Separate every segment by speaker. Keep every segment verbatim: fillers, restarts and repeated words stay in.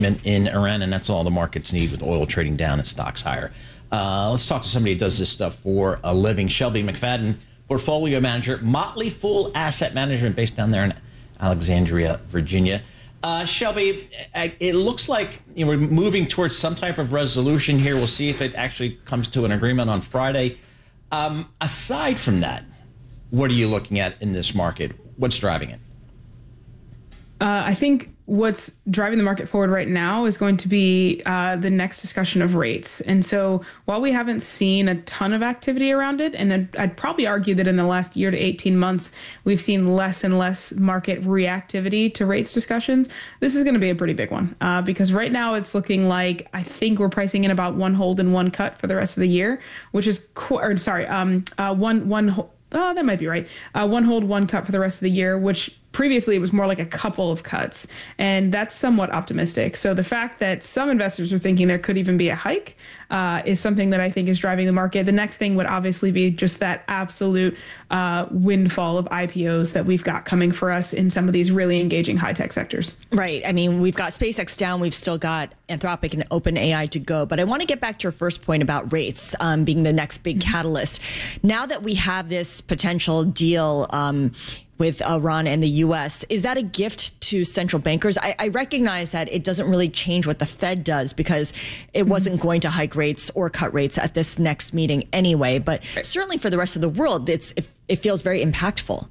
Speaker 1: in Iran, and that's all the markets need with oil trading down and stocks higher. Uh, let's talk to somebody who does this stuff for a living. Shelby McFadden, portfolio manager, Motley Fool Asset Management, based down there in Alexandria, Virginia. Uh, Shelby, it looks like you know, we're moving towards some type of resolution here. We'll see if it actually comes to an agreement on Friday. Um, aside from that, what are you looking at in this market? What's driving it?
Speaker 2: Uh, I think what's driving the market forward right now is going to be uh, the next discussion of rates. And so while we haven't seen a ton of activity around it, and I'd, I'd probably argue that in the last year to eighteen months, we've seen less and less market reactivity to rates discussions, this is going to be a pretty big one uh, because right now it's looking like I think we're pricing in about one hold and one cut for the rest of the year, which is, co- or sorry, um, uh, one, one, oh, that might be right. Uh, one hold, one cut for the rest of the year, which previously it was more like a couple of cuts, and that's somewhat optimistic. So the fact that some investors are thinking there could even be a hike uh, is something that I think is driving the market. The next thing would obviously be just that absolute uh, windfall of I P Os that we've got coming for us in some of these really engaging high-tech sectors.
Speaker 3: Right. I mean, we've got SpaceX down. We've still got Anthropic and OpenAI to go. But I want to get back to your first point about rates um, being the next big catalyst. Now that we have this potential deal um, with Iran and the U S, is that a gift to central bankers? I, I recognize that it doesn't really change what the Fed does because it wasn't mm-hmm. going to hike rates or cut rates at this next meeting anyway. But right. certainly for the rest of the world, it's it, it feels very impactful.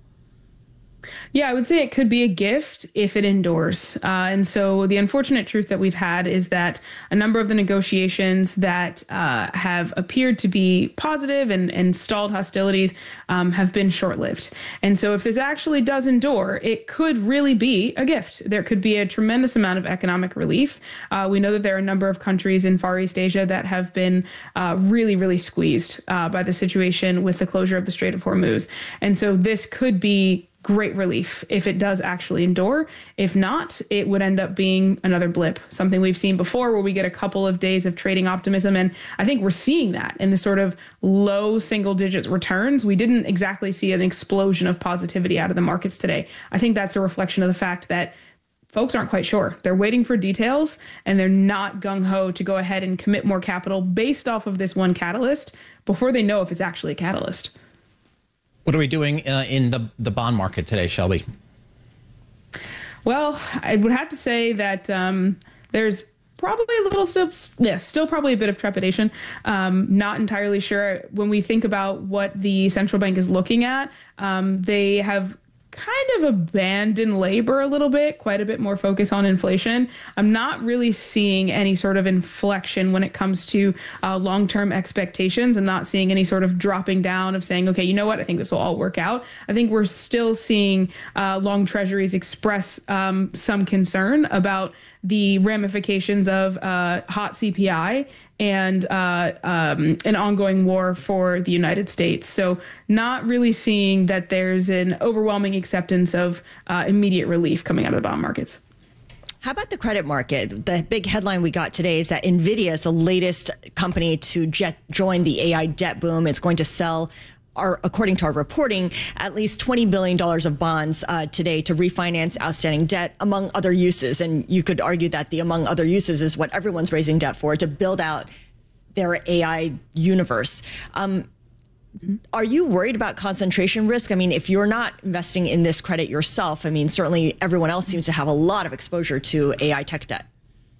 Speaker 2: Yeah, I would say it could be a gift if it endures. Uh, and so the unfortunate truth that we've had is that a number of the negotiations that uh, have appeared to be positive and, and stalled hostilities um, have been short-lived. And so if this actually does endure, it could really be a gift. There could be a tremendous amount of economic relief. Uh, we know that there are a number of countries in Far East Asia that have been uh, really, really squeezed uh, by the situation with the closure of the Strait of Hormuz. And so this could be great relief if it does actually endure. If not, it would end up being another blip, something we've seen before where we get a couple of days of trading optimism. And I think we're seeing that in the sort of low single digit returns. We didn't exactly see an explosion of positivity out of the markets today. I think that's a reflection of the fact that folks aren't quite sure. They're waiting for details and they're not gung-ho to go ahead and commit more capital based off of this one catalyst before they know if it's actually a catalyst.
Speaker 1: What are we doing uh, in the, the bond market today, Shelby?
Speaker 2: Well, I would have to say that um, there's probably a little still, yeah, still probably a bit of trepidation. Um, not entirely sure. When we think about what the central bank is looking at, um, they have kind of abandoned labor a little bit, quite a bit more focus on inflation. I'm not really seeing any sort of inflection when it comes to uh, long-term expectations. I'm not seeing any sort of dropping down of saying, okay, you know what, I think this will all work out. I think we're still seeing uh, long treasuries express um, some concern about the ramifications of uh, hot C P I and uh, um, an ongoing war for the United States. So not really seeing that there's an overwhelming acceptance of uh, immediate relief coming out of the bond markets.
Speaker 3: How about the credit market? The big headline we got today is that NVIDIA is the latest company to jet, join the A I debt boom. It's going to sell, Our, according to our reporting, at least twenty billion dollars of bonds uh, today to refinance outstanding debt, among other uses. And you could argue that the among other uses is what everyone's raising debt for, to build out their A I universe. Um, are you worried about concentration risk? I mean, if you're not investing in this credit yourself, I mean, certainly everyone else seems to have a lot of exposure to A I tech debt.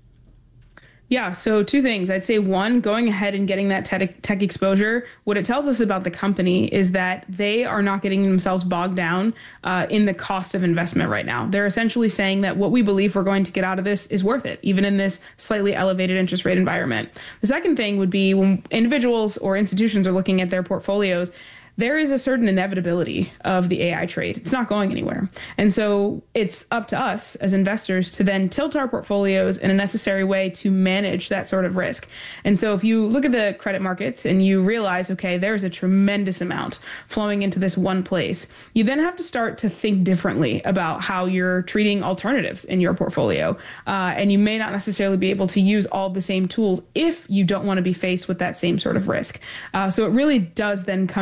Speaker 2: Yeah, so two things. I'd say one, going ahead and getting that tech, tech exposure, what it tells us about the company is that they are not getting themselves bogged down uh, in the cost of investment right now. They're essentially saying that what we believe we're going to get out of this is worth it, even in this slightly elevated interest rate environment. The second thing would be when individuals or institutions are looking at their portfolios, there is a certain inevitability of the A I trade. It's not going anywhere. And so it's up to us as investors to then tilt our portfolios in a necessary way to manage that sort of risk. And so if you look at the credit markets and you realize, okay, there's a tremendous amount flowing into this one place, you then have to start to think differently about how you're treating alternatives in your portfolio. Uh, and you may not necessarily be able to use all the same tools if you don't want to be faced with that same sort of risk. Uh, so it really does then come down to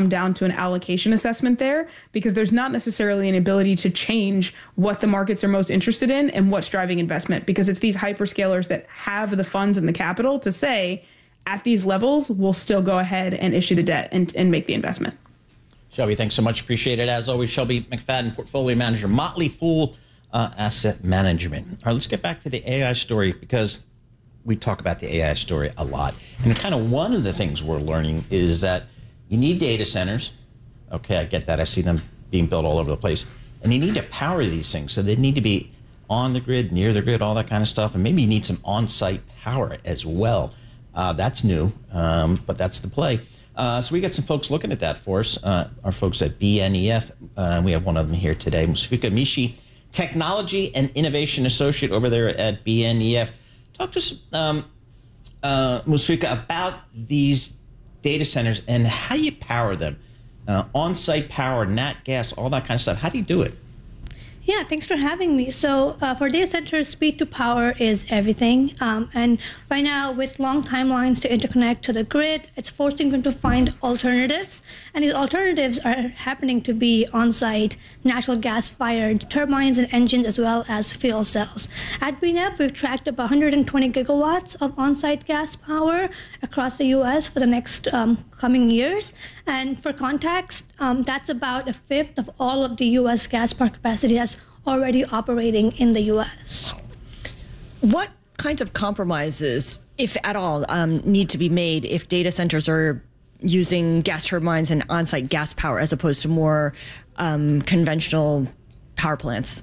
Speaker 2: an allocation assessment there, because there's not necessarily an ability to change what the markets are most interested in and what's driving investment, because it's these hyperscalers that have the funds and the capital to say, at these levels, we'll still go ahead and issue the debt and, and make the investment.
Speaker 1: Shelby, thanks so much. Appreciate it. As always, Shelby McFadden, Portfolio Manager, Motley Fool uh, Asset Management. All right, let's get back to the A I story, because we talk about the A I story a lot. And kind of one of the things we're learning is that you need data centers. Okay, I get that. I see them being built all over the place. And you need to power these things. So they need to be on the grid, near the grid, all that kind of stuff. And maybe you need some on-site power as well. Uh, that's new, um, but that's the play. Uh, so we got some folks looking at that for us, uh, our folks at B N E F. Uh, we have one of them here today, Musfika Mishi, Technology and Innovation Associate over there at B N E F. Talk to us, um, uh, Musfika, about these data centers and how you power them. Uh, on-site power, nat gas, all that kind of stuff. How do you do it?
Speaker 4: Yeah, thanks for having me. So uh, for data centers, speed to power is everything. Um, and right now, with long timelines to interconnect to the grid, it's forcing them to find alternatives. And these alternatives are happening to be on-site natural gas-fired turbines and engines, as well as fuel cells. At B N E F, we've tracked about one hundred twenty gigawatts of on-site gas power across the U S for the next um, coming years. And for context, um, that's about a fifth of all of the U S gas power capacity that's already operating in the U S.
Speaker 3: What kinds of compromises, if at all, um, need to be made if data centers are using gas turbines and on-site gas power as opposed to more um, conventional power plants?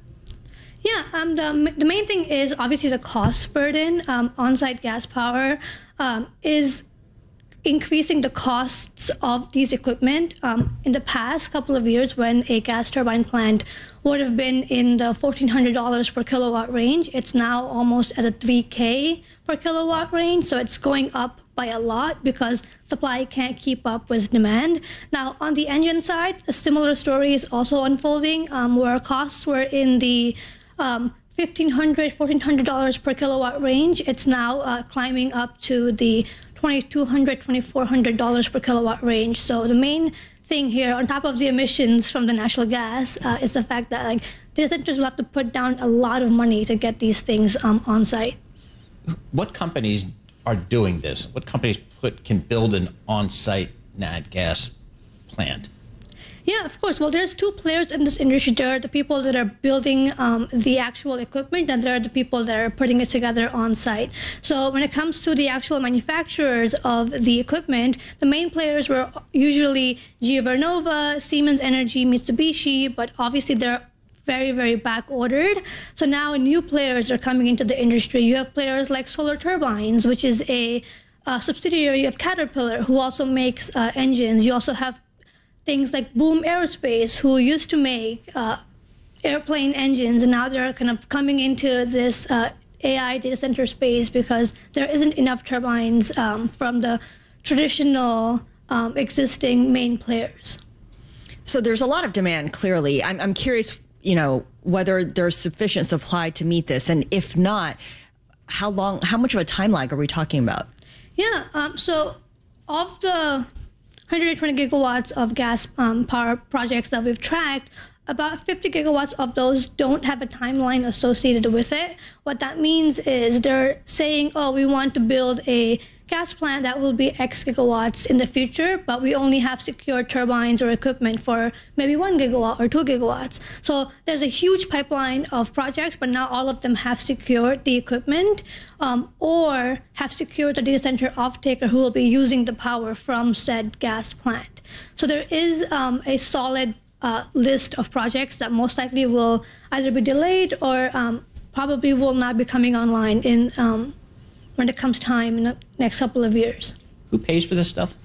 Speaker 4: Yeah, um, the, the main thing is obviously the cost burden. Um, on-site gas power um, is increasing the costs of these equipment. Um, in the past couple of years, when a gas turbine plant would have been in the fourteen hundred dollars per kilowatt range, it's now almost at a three K per kilowatt range. So it's going up by a lot because supply can't keep up with demand. Now, on the engine side, a similar story is also unfolding, um, where costs were in the um, fifteen hundred dollars, fourteen hundred dollars per kilowatt range. It's now uh, climbing up to the twenty-two hundred dollars, twenty-four hundred dollars per kilowatt range. So the main thing here, on top of the emissions from the natural gas, uh, is the fact that like data centers will have to put down a lot of money to get these things um, on site.
Speaker 1: What companies are doing this? What companies put can build an on-site nat gas plant?
Speaker 4: Yeah, of course. Well, there's two players in this industry. There are the people that are building um, the actual equipment, and there are the people that are putting it together on site. So when it comes to the actual manufacturers of the equipment, the main players were usually G E Vernova, Siemens Energy, Mitsubishi, but obviously they're very, very back ordered. So now new players are coming into the industry. You have players like Solar Turbines, which is a, a subsidiary of Caterpillar, who also makes uh, engines. You also have things like Boom Aerospace, who used to make uh, airplane engines, and now they're kind of coming into this uh, A I data center space because there isn't enough turbines um, from the traditional um, existing main players.
Speaker 3: So there's a lot of demand, clearly. I'm, I'm curious, you know, whether there's sufficient supply to meet this, and if not, how long, how much of a time lag are we talking about?
Speaker 4: Yeah, um, so of the one hundred twenty gigawatts of gas um, power projects that we've tracked, about fifty gigawatts of those don't have a timeline associated with it. What that means is they're saying, oh, we want to build a gas plant that will be X gigawatts in the future, but we only have secure turbines or equipment for maybe one gigawatt or two gigawatts. So there's a huge pipeline of projects, but not all of them have secured the equipment um, or have secured the data center off-taker who will be using the power from said gas plant. So there is um, a solid uh, list of projects that most likely will either be delayed or um, probably will not be coming online in um, when it comes time in the next couple of years.
Speaker 1: Who pays for this stuff?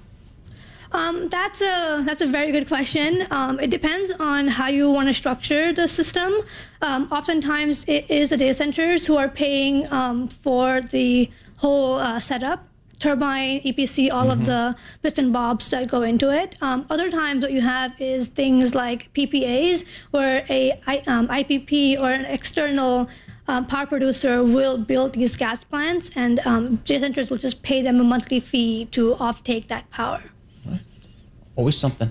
Speaker 4: Um, that's a that's a very good question. Um, it depends on how you want to structure the system. Um, oftentimes, it is the data centers who are paying um, for the whole uh, setup, turbine, E P C, all mm-hmm. of the bits and bobs that go into it. Um, other times, what you have is things like P P As, where a um, I P P or an external Um, power producer will build these gas plants, and um, data centers will just pay them a monthly fee to off-take that power.
Speaker 1: Always something.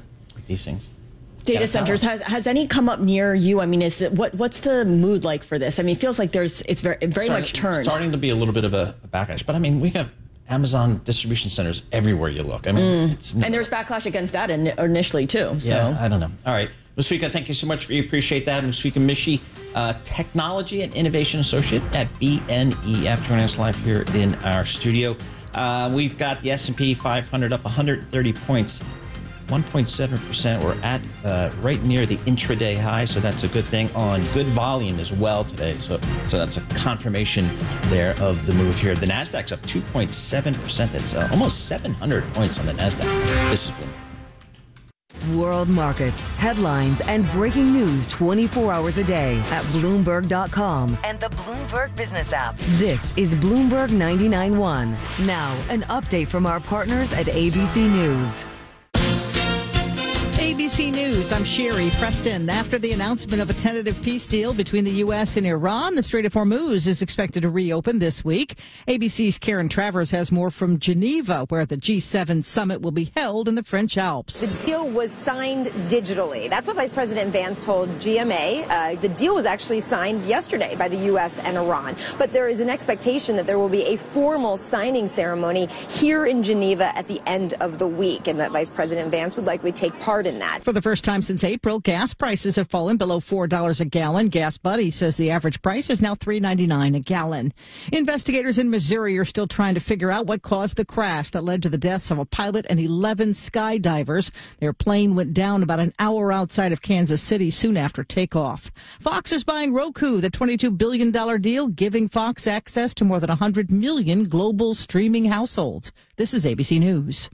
Speaker 1: at these things.
Speaker 3: Data centers, has has any come up near you? I mean, is it, what what's the mood like for this? I mean, it feels like there's it's very very
Speaker 1: starting,
Speaker 3: much turned.
Speaker 1: Starting to be a little bit of a backlash, but I mean, we have Amazon distribution centers everywhere you look. I mean,
Speaker 3: mm.
Speaker 1: it's no,
Speaker 3: and there's backlash against that in, initially too. So.
Speaker 1: Yeah, I don't know. All right, Musfika, thank you so much. We appreciate that. Musfika Mishi, uh, Technology and Innovation Associate at B N E F, joining us live here in our studio. Uh, we've got the S and P five hundred up one hundred thirty points. one point seven percent. We're at uh, right near the intraday high, so that's a good thing. On good volume as well today, so so that's a confirmation there of the move here. The Nasdaq's up two point seven percent. That's uh, almost seven hundred points on the Nasdaq. This has been
Speaker 5: World markets, headlines, and breaking news twenty-four hours a day at Bloomberg dot com and the Bloomberg Business app. This is Bloomberg ninety-nine point one. Now, an update from our partners at A B C News.
Speaker 6: A B C News, I'm Sherry Preston. After the announcement of a tentative peace deal between the U S and Iran, the Strait of Hormuz is expected to reopen this week. A B C's Karen Travers has more from Geneva, where the G seven summit will be held in the French Alps.
Speaker 7: The deal was signed digitally. That's what Vice President Vance told G M A. Uh, the deal was actually signed yesterday by the U S and Iran. But there is an expectation that there will be a formal signing ceremony here in Geneva at the end of the week, and that Vice President Vance would likely take part in that.
Speaker 6: For the first time since April, gas prices have fallen below four dollars a gallon. Gas Buddy says the average price is now three ninety-nine a gallon. Investigators in Missouri are still trying to figure out what caused the crash that led to the deaths of a pilot and eleven skydivers. Their plane went down about an hour outside of Kansas City soon after takeoff. Fox is buying Roku, the twenty-two billion dollars deal, giving Fox access to more than one hundred million global streaming households. This is A B C News.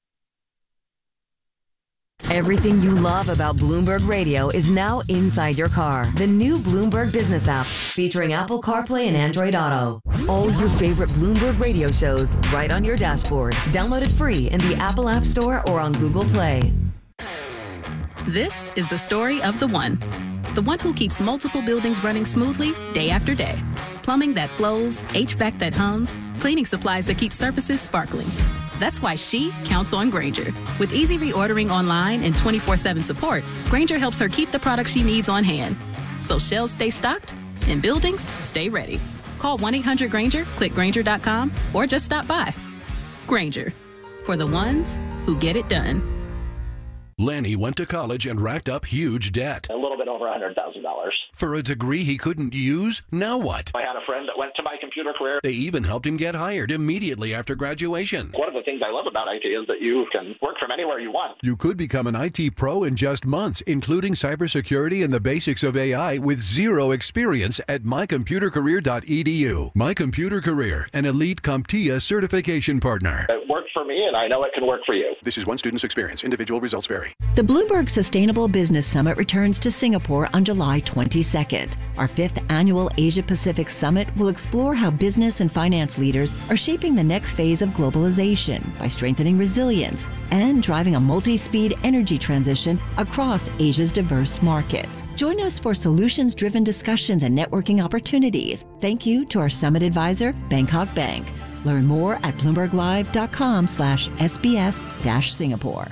Speaker 5: Everything you love about Bloomberg Radio is now inside your car. The new Bloomberg Business app, featuring Apple CarPlay and Android Auto. All your favorite Bloomberg Radio shows right on your dashboard. Download it free in the Apple App Store or on Google Play.
Speaker 8: This is the story of the one. The one who keeps multiple buildings running smoothly day after day. Plumbing that flows, H V A C that hums, cleaning supplies that keep surfaces sparkling. That's why she counts on Grainger. With easy reordering online and twenty-four seven support, Grainger helps her keep the products she needs on hand. So shelves stay stocked and buildings stay ready. Call one eight hundred Grainger, click Grainger dot com, or just stop by. Grainger, for the ones who get it done.
Speaker 9: Lanny went to college and racked up huge debt.
Speaker 10: A little bit over one hundred thousand dollars.
Speaker 9: For a degree he couldn't use? Now what?
Speaker 10: I had a friend that went to My Computer Career.
Speaker 9: They even helped him get hired immediately after graduation.
Speaker 10: One of the things I love about I T is that you can work from anywhere you want.
Speaker 9: You could become an I T pro in just months, including cybersecurity and the basics of A I with zero experience at my computer career dot e d u. My Computer Career, an elite CompTIA certification partner.
Speaker 10: It worked for me, and I know it can work for you.
Speaker 9: This is one student's experience. Individual results vary.
Speaker 11: The Bloomberg Sustainable Business Summit returns to Singapore on July twenty-second. Our fifth annual Asia-Pacific Summit will explore how business and finance leaders are shaping the next phase of globalization by strengthening resilience and driving a multi-speed energy transition across Asia's diverse markets. Join us for solutions-driven discussions and networking opportunities. Thank you to our summit advisor, Bangkok Bank. Learn more at bloomberg live dot com slash S B S dash Singapore.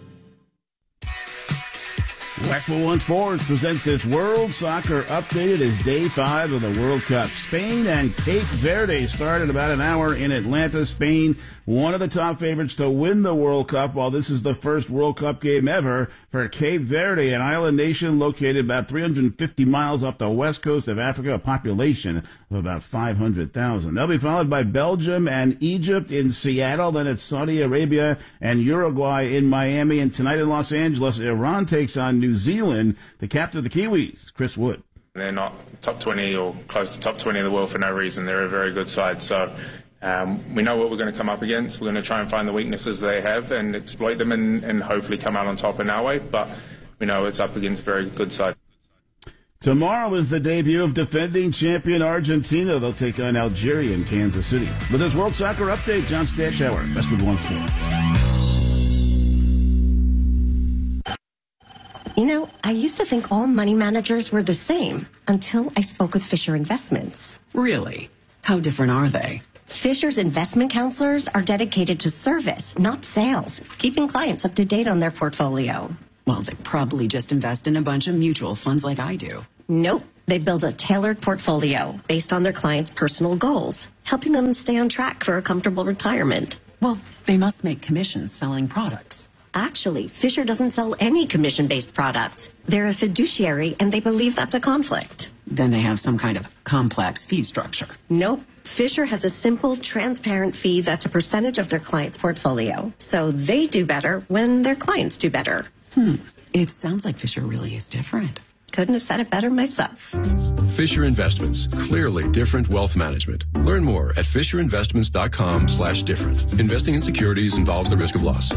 Speaker 12: Westwood One Sports presents this World Soccer Update. It is day five of the World Cup. Spain and Cape Verde start in about an hour in Atlanta. Spain, one of the top favorites to win the World Cup, while this is the first World Cup game ever for Cape Verde, an island nation located about three hundred fifty miles off the west coast of Africa, a population of about five hundred thousand. They'll be followed by Belgium and Egypt in Seattle. Then it's Saudi Arabia and Uruguay in Miami. And tonight in Los Angeles, Iran takes on New Zealand. The captain of the Kiwis, Chris Wood.
Speaker 13: They're not top twenty or close to top twenty in the world for no reason. They're a very good side. So um, we know what we're going to come up against. We're going to try and find the weaknesses they have and exploit them and, and hopefully come out on top in our way. But we know it's up against a very good side.
Speaker 12: Tomorrow is the debut of defending champion Argentina. They'll take on Algeria in Kansas City. With this World Soccer Update, John Stashauer, Westwood One Sports.
Speaker 14: You know, I used to think all money managers were the same until I spoke with Fisher Investments.
Speaker 15: Really? How different are they?
Speaker 14: Fisher's investment counselors are dedicated to service, not sales, keeping clients up to date on their portfolio.
Speaker 15: Well, they probably just invest in a bunch of mutual funds like I do.
Speaker 14: Nope. They build a tailored portfolio based on their clients' personal goals, helping them stay on track for a comfortable retirement.
Speaker 15: Well, they must make commissions selling products.
Speaker 14: Actually, Fisher doesn't sell any commission-based products. They're a fiduciary, and they believe that's a conflict.
Speaker 15: Then they have some kind of complex fee structure.
Speaker 14: Nope. Fisher has a simple, transparent fee that's a percentage of their client's portfolio. So they do better when their clients do better.
Speaker 15: Hmm. It sounds like Fisher really is different.
Speaker 14: Couldn't have said it better myself.
Speaker 16: Fisher Investments. Clearly different wealth management. Learn more at fisherinvestments.com slash different. Investing in securities involves the risk of loss.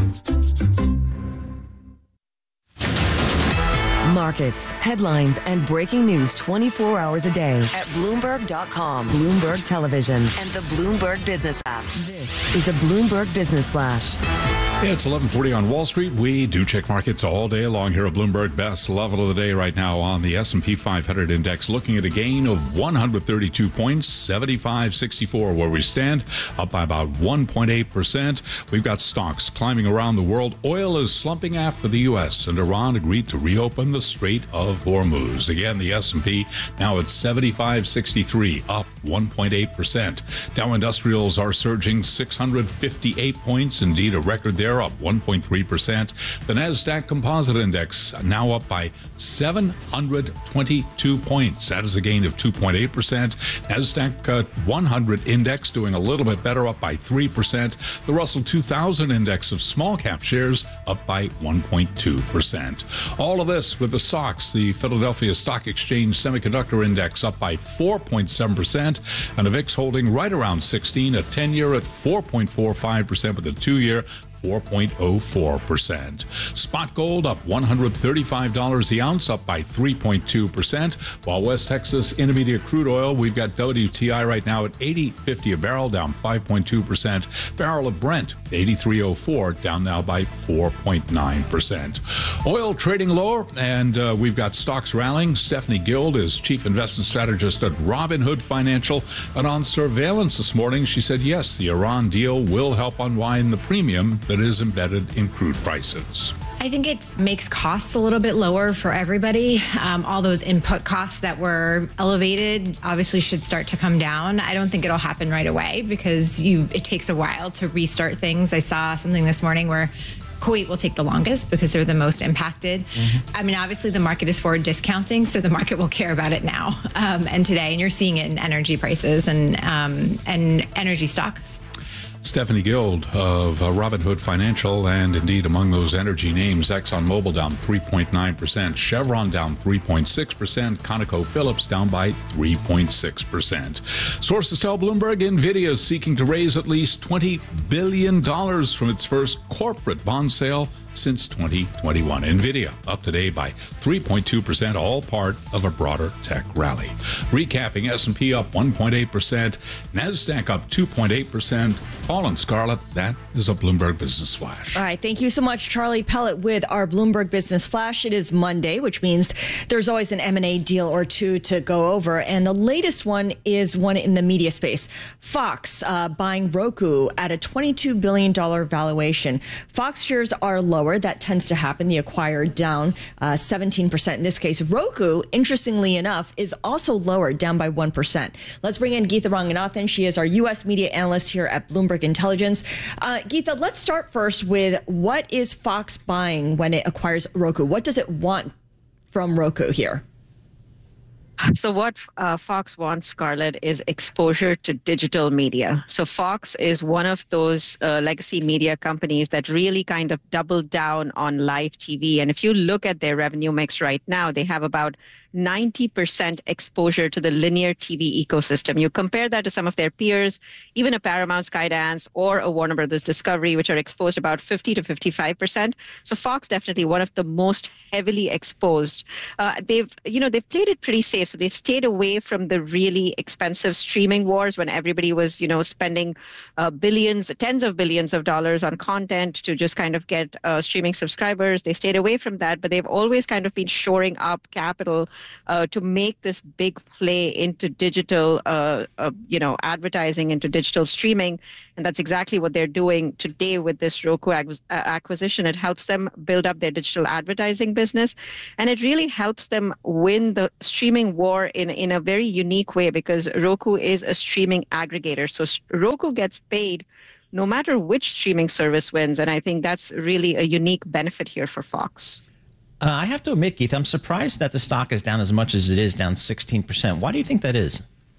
Speaker 5: Markets, headlines, and breaking news twenty-four hours a day at Bloomberg dot com, Bloomberg Television, and the Bloomberg Business app. This is a Bloomberg Business Flash.
Speaker 17: Yeah, it's eleven forty on Wall Street. We do check markets all day long here at Bloomberg. Best level of the day right now on the S and P five hundred index, looking at a gain of one hundred thirty-two points, seventy-five sixty-four where we stand, up by about one point eight percent. We've got stocks climbing around the world. Oil is slumping after the U S and Iran agreed to reopen the Strait of Hormuz. Again, the S and P now at seventy-five sixty-three, up one point eight percent. Dow Industrials are surging six hundred fifty-eight points, indeed a record there, up one point three percent. The NASDAQ Composite Index now up by seven hundred twenty-two points. That is a gain of two point eight percent. NASDAQ uh, one hundred Index doing a little bit better, up by three percent. The Russell two thousand Index of small cap shares up by one point two percent. All of this with the S O X, the Philadelphia Stock Exchange Semiconductor Index, up by four point seven percent, and a V I X holding right around sixteen, a ten-year at four point four five percent, with a two-year four point oh four percent. Spot gold up one hundred thirty-five dollars the ounce, up by three point two percent. While West Texas Intermediate crude oil, we've got W T I right now at eighty fifty a barrel, down five point two percent. Barrel of Brent, eighty-three oh four, down now by four point nine percent. Oil trading lower, and uh, we've got stocks rallying. Stephanie Guild is Chief Investment Strategist at Robinhood Financial. And on surveillance this morning, she said, yes, the Iran deal will help unwind the premium that is embedded in crude prices.
Speaker 18: I think it makes costs a little bit lower for everybody. Um, all those input costs that were elevated obviously should start to come down. I don't think it'll happen right away because you it takes a while to restart things. I saw something this morning where Kuwait will take the longest because they're the most impacted. Mm-hmm. I mean, obviously the market is forward discounting, so the market will care about it now um, and today. And you're seeing it in energy prices and um, and energy stocks.
Speaker 17: Stephanie Guild of uh, Robinhood Financial, and indeed among those energy names, ExxonMobil down three point nine percent, Chevron down three point six percent, ConocoPhillips down by three point six percent. Sources tell Bloomberg NVIDIA is seeking to raise at least twenty billion dollars from its first corporate bond sale since twenty twenty-one. NVIDIA up today by three point two percent, all part of a broader tech rally. Recapping, S and P up one point eight percent, NASDAQ up two point eight percent. Paul and Scarlett, that is a Bloomberg Business Flash.
Speaker 3: All right, thank you so much, Charlie Pellet, with our Bloomberg Business Flash. It is Monday, which means there's always an M and A deal or two to go over. And the latest one is one in the media space. Fox uh, buying Roku at a twenty-two billion dollars valuation. Fox shares are low. That tends to happen. The acquired down uh, seventeen percent in this case. Roku, interestingly enough, is also lower, down by one percent. Let's bring in Geetha Ranganathan. She is our U S media analyst here at Bloomberg Intelligence. Uh, Geetha, let's start first with what is Fox buying when it acquires Roku? What does it want from Roku here?
Speaker 19: So what uh, Fox wants, Scarlett, is exposure to digital media. So Fox is one of those uh, legacy media companies that really kind of doubled down on live T V. And if you look at their revenue mix right now, they have about ninety percent exposure to the linear T V ecosystem. You compare that to some of their peers, even a Paramount Skydance or a Warner Brothers Discovery, which are exposed about fifty to fifty-five percent. So Fox definitely one of the most heavily exposed. Uh, they've, you know, they've played it pretty safe. So they've stayed away from the really expensive streaming wars when everybody was, you know, spending uh, billions, tens of billions of dollars on content to just kind of get uh, streaming subscribers. They stayed away from that, but they've always kind of been shoring up capital uh, to make this big play into digital, uh, uh, you know, advertising, into digital streaming. And that's exactly what they're doing today with this Roku acquisition. It helps them build up their digital advertising business. And it really helps them win the streaming war in, in a very unique way, because Roku is a streaming aggregator. So Roku gets paid no matter which streaming service wins. And I think that's really a unique benefit here for Fox.
Speaker 1: Uh, I have to admit, Keith, I'm surprised that the stock is down as much as it is, down sixteen percent. Why do you think that is?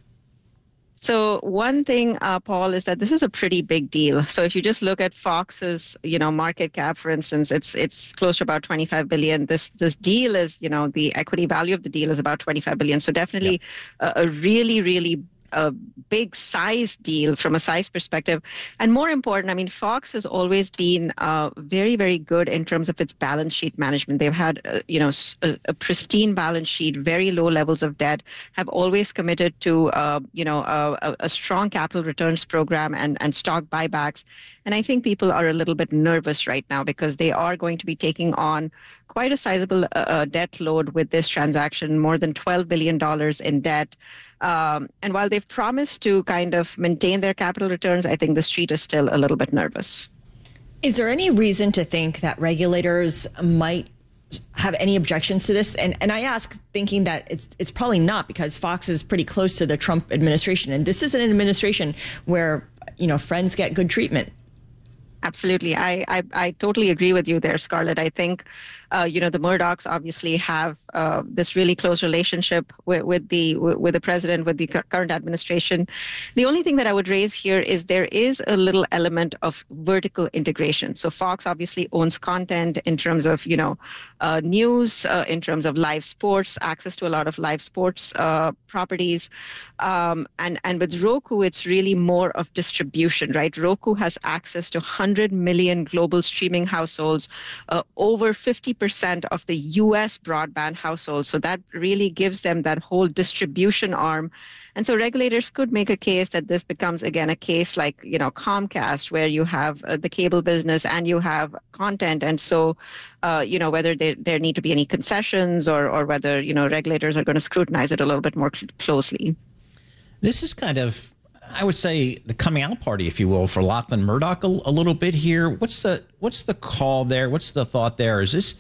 Speaker 19: So one thing, uh, Paul, is that this is a pretty big deal. So if you just look at Fox's, you know, market cap, for instance, it's it's close to about twenty-five billion. This this deal is, you know, the equity value of the deal is about twenty-five billion. So definitely yep. a, a really, really a big size deal from a size perspective. And more important, I mean, Fox has always been uh, very, very good in terms of its balance sheet management. They've had, uh, you know, a, a pristine balance sheet, very low levels of debt, have always committed to, uh, you know, a, a strong capital returns program and, and stock buybacks. And I think people are a little bit nervous right now because they are going to be taking on quite a sizable uh, debt load with this transaction, more than twelve billion dollars in debt. Um, and while they've promised to kind of maintain their capital returns, I think the street is still a little bit nervous.
Speaker 3: Is there any reason to think that regulators might have any objections to this? And and I ask thinking that it's it's probably not, because Fox is pretty close to the Trump administration. And this is an administration where, you know, friends get good treatment.
Speaker 19: Absolutely. I, I, I totally agree with you there, Scarlett. I think, uh, you know, the Murdochs obviously have uh, this really close relationship with, with the with the president, with the current administration. The only thing that I would raise here is there is a little element of vertical integration. So Fox obviously owns content in terms of, you know, uh, news, uh, in terms of live sports, access to a lot of live sports uh, properties. Um, and, and with Roku, it's really more of distribution, right? Roku has access to one hundred million global streaming households, uh, over fifty percent of the U S broadband households. So that really gives them that whole distribution arm. And so regulators could make a case that this becomes, again, a case like, you know, Comcast, where you have uh, the cable business and you have content. And so, uh, you know, whether there, there need to be any concessions or, or whether, you know, regulators are going to scrutinize it a little bit more cl- closely.
Speaker 1: This is kind of, I would say, the coming out party, if you will, for Lachlan Murdoch a, a little bit here. What's the what's the call there? What's the thought there? Is this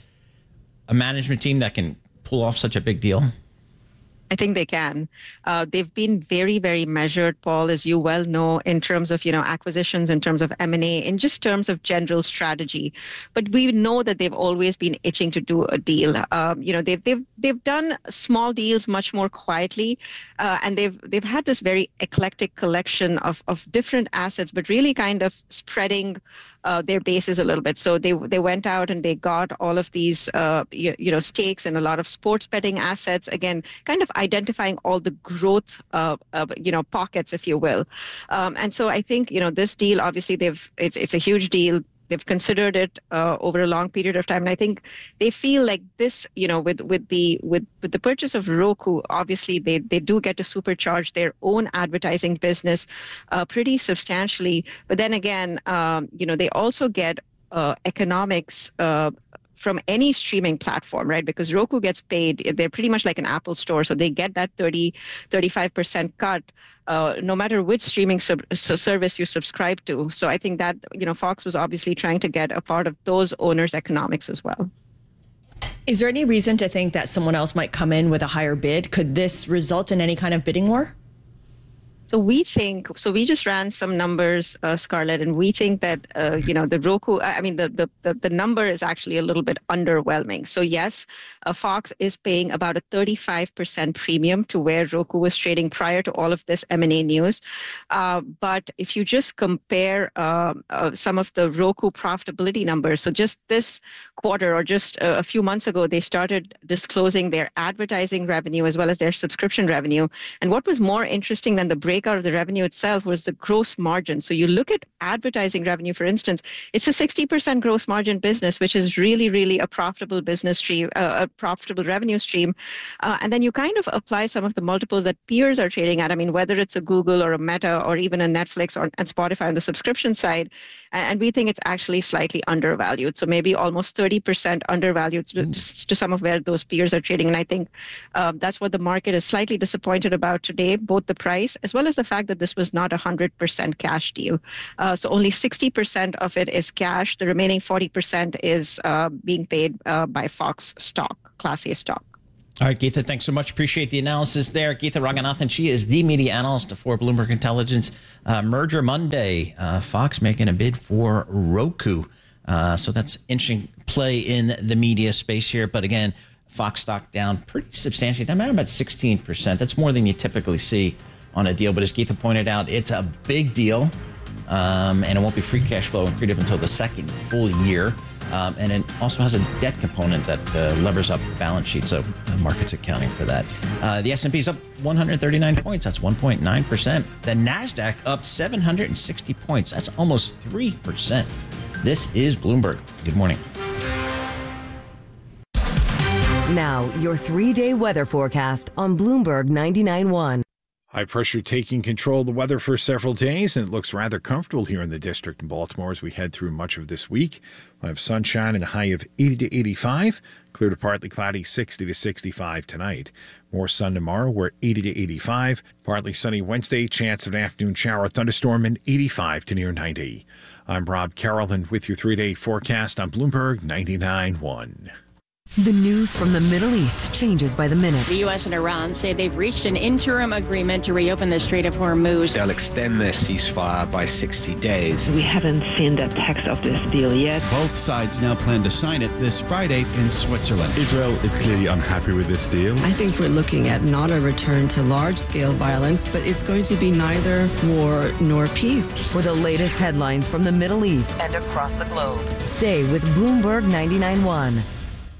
Speaker 1: a management team that can pull off such a big deal?
Speaker 19: I think they can. Uh, they've been very, very measured, Paul, as you well know, in terms of, you know, acquisitions, in terms of M and A, in just terms of general strategy. But we know that they've always been itching to do a deal. Um, you know, they've they've they've done small deals much more quietly, uh, and they've they've had this very eclectic collection of of different assets, but really kind of spreading Uh, their bases a little bit. So they they went out and they got all of these, uh, you, you know, stakes in a lot of sports betting assets. Again, kind of identifying all the growth, uh, uh, you know, pockets, if you will. Um, and so I think, you know, this deal, obviously, they've it's it's a huge deal. They've considered it uh, over a long period of time, and I think they feel like this, you know, with with the with with the purchase of Roku, obviously they they do get to supercharge their own advertising business uh, pretty substantially. But then again, um, you know, they also get uh, economics Uh, from any streaming platform, right? Because Roku gets paid, they're pretty much like an Apple store. So they get that thirty, thirty-five percent cut, uh, no matter which streaming sub- service you subscribe to. So I think that, you know, Fox was obviously trying to get a part of those owners' economics as well.
Speaker 3: Is there any reason to think that someone else might come in with a higher bid? Could this result in any kind of bidding war?
Speaker 19: So we think, so we just ran some numbers, uh, Scarlett, and we think that, uh, you know, the Roku, I mean, the, the, the, the number is actually a little bit underwhelming. So yes, uh, Fox is paying about a thirty-five percent premium to where Roku was trading prior to all of this M and A news. Uh, but if you just compare uh, uh, some of the Roku profitability numbers, so just this quarter or just a, a few months ago, they started disclosing their advertising revenue as well as their subscription revenue. And what was more interesting than the break breakout of the revenue itself was the gross margin. So you look at advertising revenue, for instance, it's a sixty percent gross margin business, which is really, really a profitable business stream, uh, a profitable revenue stream. Uh, and then you kind of apply some of the multiples that peers are trading at. I mean, whether it's a Google or a Meta or even a Netflix or and Spotify on the subscription side, and, and we think it's actually slightly undervalued. So maybe almost thirty percent undervalued to, to some of where those peers are trading. And I think uh, that's what the market is slightly disappointed about today, both the price as well as the fact that this was not a one hundred percent cash deal. Uh, so only sixty percent of it is cash. The remaining forty percent is uh, being paid uh, by Fox stock, Class A stock.
Speaker 1: All right, Geetha, thanks so much. Appreciate the analysis there. Geetha Ranganathan, she is the media analyst for Bloomberg Intelligence. Uh, Merger Monday, uh, Fox making a bid for Roku. Uh, so that's interesting play in the media space here. But again, Fox stock down pretty substantially. Down about sixteen percent. That's more than you typically see on a deal. But as Geetha pointed out, it's a big deal. Um, and it won't be free cash flow accretive until the second full year. Um, and it also has a debt component that uh, levers up the balance sheet. So the market's accounting for that. Uh, the S and P is up one hundred thirty-nine points. That's one point nine percent. The NASDAQ up seven hundred sixty points. That's almost three percent. This is Bloomberg. Good morning.
Speaker 5: Now, your three-day weather forecast on Bloomberg ninety-nine point one.
Speaker 20: High pressure taking control of the weather for several days, and it looks rather comfortable here in the district in Baltimore as we head through much of this week. We'll have sunshine and a high of eighty to eighty-five, clear to partly cloudy sixty to sixty-five tonight. More sun tomorrow, we're eighty to eighty-five, partly sunny Wednesday, chance of an afternoon shower thunderstorm, and eighty-five to near ninety. I'm Rob Carroll, and with your three-day forecast on Bloomberg ninety-nine point one.
Speaker 5: The news from the Middle East changes by the minute.
Speaker 21: The U S and Iran say they've reached an interim agreement to reopen the Strait of Hormuz.
Speaker 22: They'll extend their ceasefire by sixty days.
Speaker 23: We haven't seen the text of this deal yet.
Speaker 24: Both sides now plan to sign it this Friday in Switzerland.
Speaker 25: Israel is clearly unhappy with this deal.
Speaker 26: I think we're looking at not a return to large-scale violence, but it's going to be neither war nor peace.
Speaker 5: For the latest headlines from the Middle East and across the globe, stay with Bloomberg ninety-nine point one.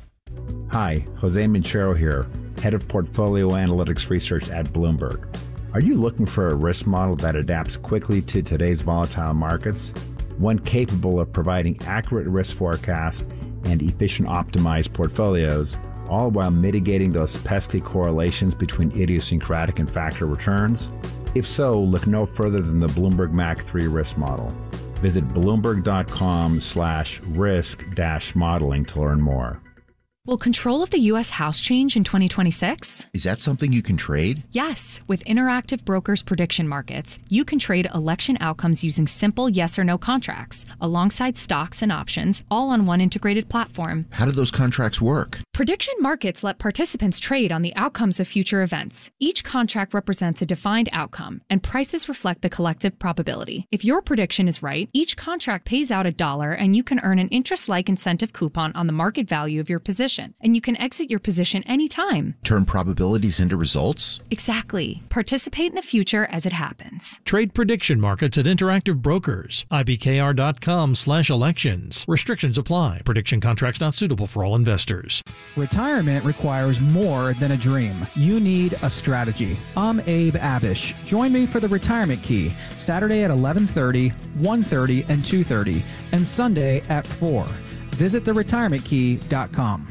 Speaker 27: Hi, Jose Minchero here, Head of Portfolio Analytics Research at Bloomberg. Are you looking for a risk model that adapts quickly to today's volatile markets? One capable of providing accurate risk forecasts and efficient optimized portfolios, all while mitigating those pesky correlations between idiosyncratic and factor returns? If so, look no further than the Bloomberg M A C three risk model. Visit bloomberg.com slash risk dash modeling to learn more.
Speaker 28: Will control of the U S House change in twenty twenty-six?
Speaker 29: Is that something you can trade?
Speaker 28: Yes. With Interactive Brokers Prediction Markets, you can trade election outcomes using simple yes or no contracts, alongside stocks and options, all on one integrated platform.
Speaker 29: How do those contracts work?
Speaker 28: Prediction markets let participants trade on the outcomes of future events. Each contract represents a defined outcome, and prices reflect the collective probability. If your prediction is right, each contract pays out a dollar, and you can earn an interest-like incentive coupon on the market value of your position. And you can exit your position anytime.
Speaker 29: Turn probabilities into results?
Speaker 28: Exactly. Participate in the future as it happens.
Speaker 30: Trade prediction markets at Interactive Brokers. ibkr.com slash elections. Restrictions apply. Prediction contracts not suitable for all investors.
Speaker 31: Retirement requires more than a dream. You need a strategy. I'm Abe Abish. Join me for the Retirement Key, Saturday at eleven thirty, one thirty, and two thirty, and Sunday at four. Visit the retirement key dot com.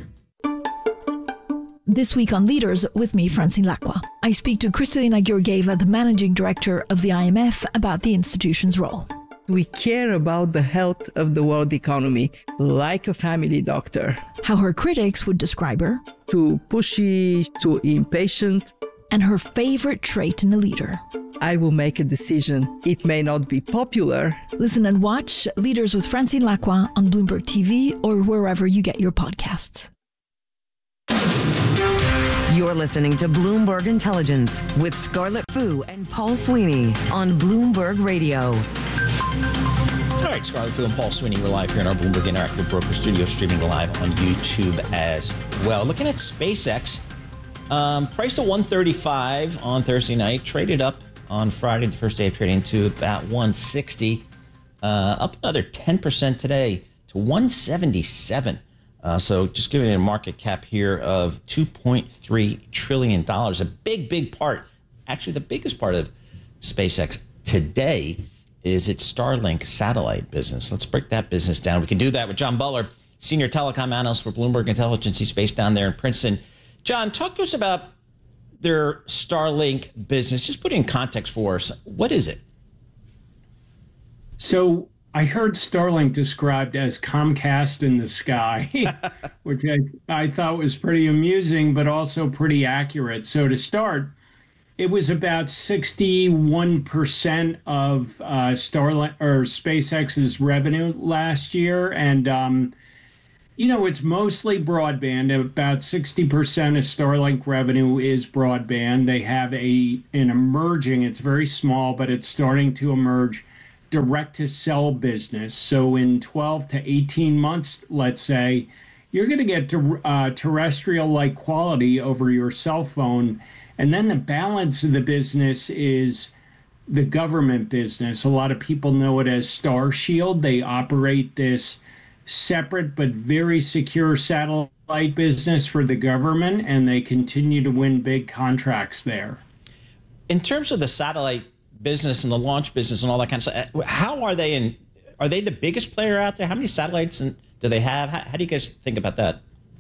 Speaker 32: This week on Leaders with me, Francine Lacqua. I speak to Kristalina Georgieva, the managing director of the I M F, about the institution's role.
Speaker 33: We care about the health of the world economy like a family doctor.
Speaker 32: How her critics would describe her.
Speaker 33: Too pushy, too impatient.
Speaker 32: And her favorite trait in a leader.
Speaker 33: I will make a decision. It may not be popular.
Speaker 32: Listen and watch Leaders with Francine Lacqua on Bloomberg T V or wherever you get your podcasts.
Speaker 5: You're listening to Bloomberg Intelligence with Scarlett Fu and Paul Sweeney on Bloomberg Radio.
Speaker 1: All right, Scarlett Fu and Paul Sweeney, we're live here in our Bloomberg Interactive Broker Studio, streaming live on YouTube as well. Looking at SpaceX, um, priced at one thirty-five on Thursday night, traded up on Friday, the first day of trading, to about one sixty, uh, up another ten percent today to one seventy-seven. Uh, so just giving it a market cap here of two point three trillion dollars, a big, big part, actually the biggest part of SpaceX today is its Starlink satellite business. Let's break that business down. We can do that with John Butler, Senior Telecom Analyst for Bloomberg Intelligence. He's based down there in Princeton. John, talk to us about their Starlink business. Just put it in context for us. What is it?
Speaker 2: So I heard Starlink described as Comcast in the sky, which I, I thought was pretty amusing, but also pretty accurate. So to start, it was about sixty-one percent of uh, Starlink or SpaceX's revenue last year. And, um, you know, it's mostly broadband. About sixty percent of Starlink revenue is broadband. They have a an emerging, it's very small, but it's starting to emerge, direct-to-cell business. So in twelve to eighteen months, let's say, you're going to get to, uh, terrestrial-like quality over your cell phone. And then the balance of the business is the government business. A lot of people know it as Starshield. They operate this separate but very secure satellite business for the government, and they continue to win big contracts there.
Speaker 1: In terms of the satellite business and the launch business and all that kind of stuff, how are they in? Are they the biggest player out there? How many satellites do they have? How, how do you guys think about that?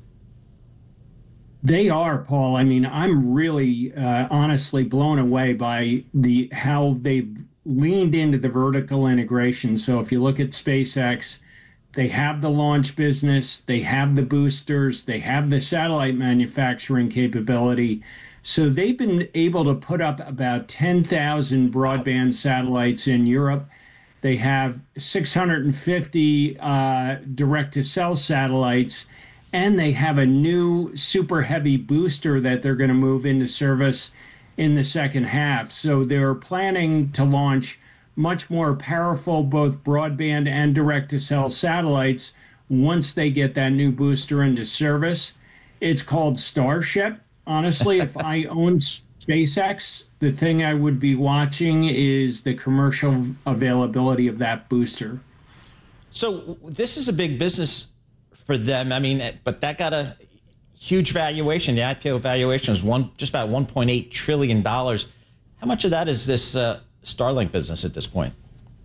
Speaker 2: They are, Paul. I mean, I'm really uh, honestly blown away by the how they've leaned into the vertical integration. So if you look at SpaceX, they have the launch business, they have the boosters, they have the satellite manufacturing capability. So they've been able to put up about ten thousand broadband satellites in Europe. They have six hundred fifty uh, direct-to-cell satellites, and they have a new super heavy booster that they're going to move into service in the second half. So they're planning to launch much more powerful both broadband and direct-to-cell satellites once they get that new booster into service. It's called Starship. Honestly, if I owned SpaceX, the thing I would be watching is the commercial availability of that booster.
Speaker 1: So this is a big business for them. I mean, but that got a huge valuation. The I P O valuation was one just about one point eight trillion dollars. How much of that is this uh, Starlink business at this point?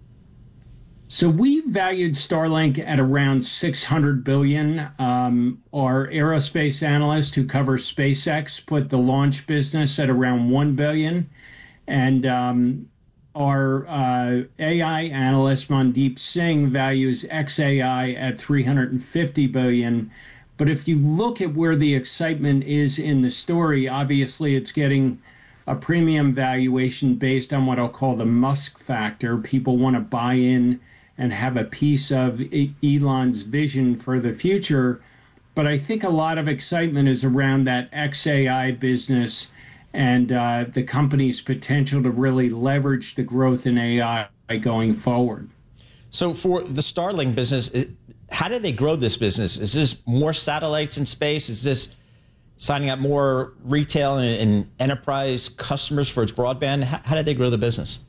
Speaker 2: So we valued Starlink at around six hundred billion dollars. Um, our aerospace analyst who covers SpaceX put the launch business at around one billion dollars. And um, our uh, A I analyst, Mandeep Singh, values X A I at three hundred fifty billion dollars. But if you look at where the excitement is in the story, obviously it's getting a premium valuation based on what I'll call the Musk factor. People want to buy in and have a piece of Elon's vision for the future. But I think a lot of excitement is around that X A I business and uh, the company's potential to really leverage the growth in A I going forward.
Speaker 1: So for the Starlink business, how do they grow this business? Is this more satellites in space? Is this signing up more retail and, and enterprise customers for its broadband? How, how do they grow the business?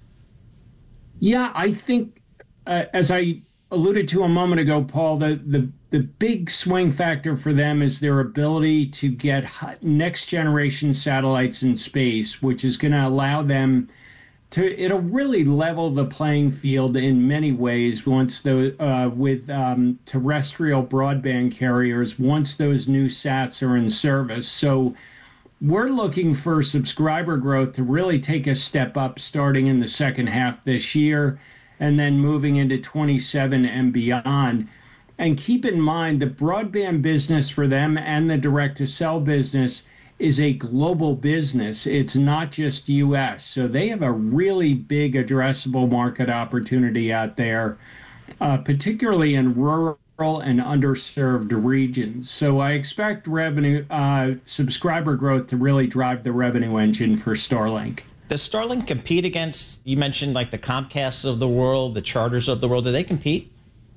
Speaker 2: Yeah, I think, uh, as I alluded to a moment ago, Paul, the, the, the big swing factor for them is their ability to get next generation satellites in space, which is going to allow them to, it'll really level the playing field in many ways once the, uh, with um, terrestrial broadband carriers, once those new sats are in service. So we're looking for subscriber growth to really take a step up starting in the second half this year and then moving into twenty-seven and beyond. And keep in mind, the broadband business for them and the direct-to-cell business is a global business. It's not just U S. So they have a really big addressable market opportunity out there, uh, particularly in rural and underserved regions. So I expect revenue, uh, subscriber growth to really drive the revenue engine for Starlink.
Speaker 1: Does Starlink compete against, you mentioned like the Comcasts of the world, the Charters of the world? Do they compete?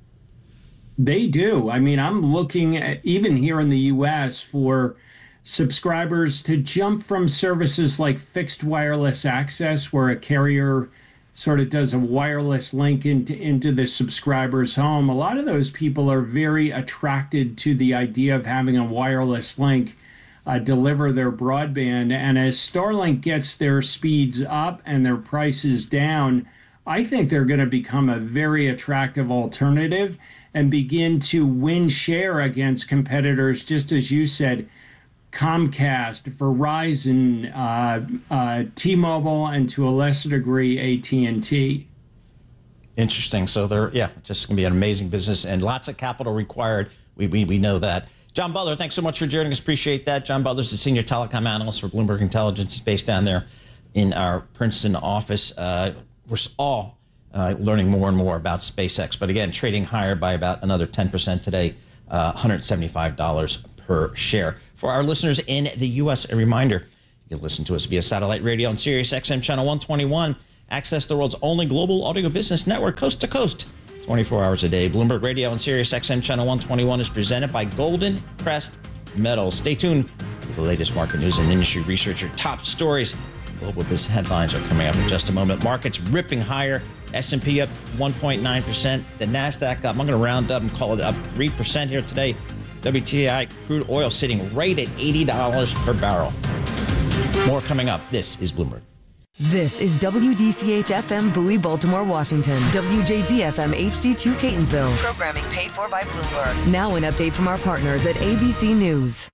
Speaker 2: They do. I mean, I'm looking at, even here in the U S, for subscribers to jump from services like fixed wireless access, where a carrier sort of does a wireless link into, into the subscriber's home. A lot of those people are very attracted to the idea of having a wireless link uh, deliver their broadband. And as Starlink gets their speeds up and their prices down, I think they're going to become a very attractive alternative and begin to win share against competitors, just as you said, Comcast, Verizon, uh, uh, T-Mobile, and to a lesser degree, A T and T.
Speaker 1: Interesting. So they're, yeah, just going to be an amazing business and lots of capital required. We, we, we know that. John Butler, thanks so much for joining us. Appreciate that. John Butler's the senior telecom analyst for Bloomberg Intelligence. He's based down there in our Princeton office. Uh, we're all uh, learning more and more about SpaceX. But again, trading higher by about another ten percent today, uh, one hundred seventy-five dollars per share. For our listeners in the U S, a reminder, you can listen to us via satellite radio on Sirius X M channel one twenty-one. Access the world's only global audio business network, coast to coast, twenty-four hours a day. Bloomberg Radio on Sirius X M channel one twenty-one is presented by Golden Crest Metals. Stay tuned for the latest market news and industry research. Your top stories, global business headlines are coming up in just a moment. Markets ripping higher. S and P up one point nine percent. The NASDAQ up. I'm going to round up and call it up three percent here today. W T I crude oil sitting right at eighty dollars per barrel. More coming up. This is Bloomberg.
Speaker 5: This is W D C H F M Bowie, Baltimore, Washington. W J Z F M H D two Catonsville. Programming paid for by Bloomberg. Now an update from our partners at A B C News.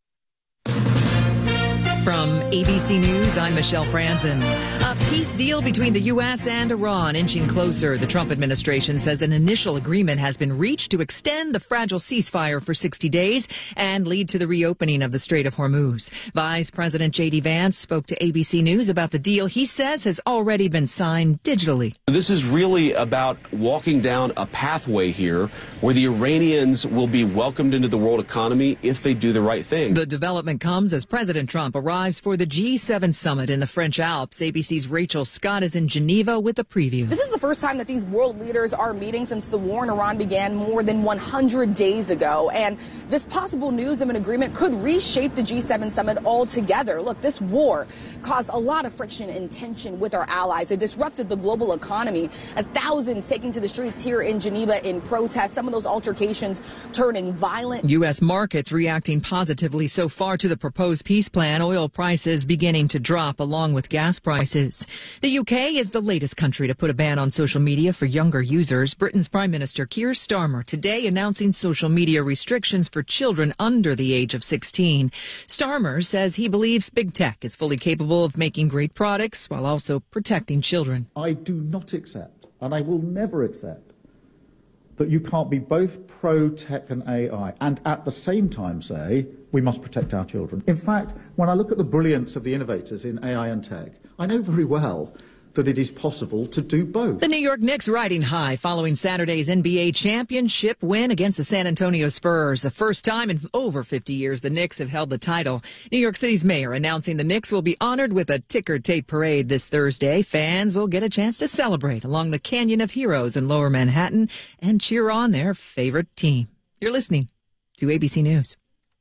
Speaker 4: From A B C News, I'm Michelle Franzen. A peace deal between the U S and Iran inching closer. The Trump administration says an initial agreement has been reached to extend the fragile ceasefire for sixty days and lead to the reopening of the Strait of Hormuz. Vice President J D Vance spoke to A B C News about the deal he says has already been signed digitally.
Speaker 6: This is really about walking down a pathway here where the Iranians will be welcomed into the world economy if they do the right thing.
Speaker 4: The development comes as President Trump arrives for the G seven summit in the French Alps. A B C's Rachel Scott is in Geneva with a preview.
Speaker 7: This is the first time that these world leaders are meeting since the war in Iran began more than one hundred days ago. And this possible news of an agreement could reshape the G seven summit altogether. Look, this war caused a lot of friction and tension with our allies. It disrupted the global economy. Thousands taking to the streets here in Geneva in protest. Some of those altercations turning violent.
Speaker 4: U S markets reacting positively so far to the proposed peace plan. Oil prices beginning to drop along with gas prices. The U K is the latest country to put a ban on social media for younger users. Britain's Prime Minister Keir Starmer today announcing social media restrictions for children under the age of sixteen. Starmer says he believes big tech is fully capable of making great products while also protecting children.
Speaker 8: I do not accept, and I will never accept, that you can't be both pro-tech and A I and at the same time say we must protect our children. In fact, when I look at the brilliance of the innovators in A I and tech, I know very well that it is possible to do both.
Speaker 4: The New York Knicks riding high following Saturday's N B A championship win against the San Antonio Spurs. The first time in over fifty years the Knicks have held the title. New York City's mayor announcing the Knicks will be honored with a ticker tape parade this Thursday. Fans will get a chance to celebrate along the Canyon of Heroes in Lower Manhattan and cheer on their favorite team. You're listening to A B C News.